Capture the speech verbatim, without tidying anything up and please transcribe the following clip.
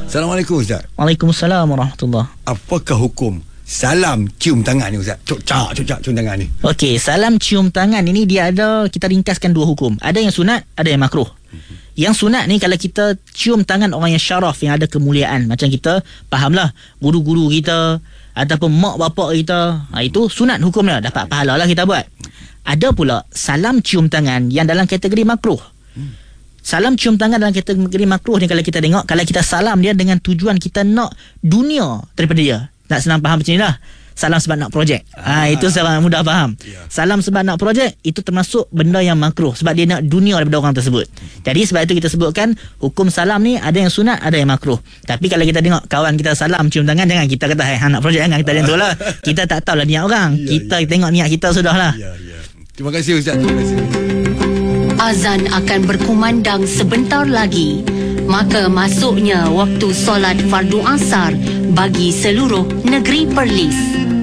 Assalamualaikum Ustaz. Waalaikumsalam warahmatullahi. Apakah hukum salam cium tangan ni Ustaz? Cocak, cocak cium tangan ni. Okey, salam cium tangan ini dia ada, kita ringkaskan dua hukum. Ada yang sunat, ada yang makruh. Mm-hmm. Yang sunat ni kalau kita cium tangan orang yang syaraf, yang ada kemuliaan, macam kita fahamlah guru-guru kita ataupun mak bapak kita, ha, itu sunat hukumnya, dapat pahala lah kita buat. Ada pula salam cium tangan yang dalam kategori makruh. Mm. Salam cium tangan dalam kategori makruh ni kalau kita tengok, kalau kita salam dia dengan tujuan kita nak dunia daripada dia. Nak senang faham macam ni lah. Salam sebab nak projek. Ah, ha, itu secara mudah faham. Yeah. Salam sebab nak projek, itu termasuk benda yang makruh. Sebab dia nak dunia daripada orang tersebut. Hmm. Jadi sebab itu kita sebutkan, hukum salam ni ada yang sunat, ada yang makruh. Tapi kalau kita tengok kawan kita salam cium tangan, jangan kita kata, hai, nak projek, jangan kita macam tu lah. Kita tak tahulah niat orang. Yeah, kita yeah. tengok niat kita sudah lah. Yeah, yeah. Terima kasih Ustaz. Terima kasih. Azan akan berkumandang sebentar lagi. Maka masuknya waktu solat fardu asar bagi seluruh negeri Perlis.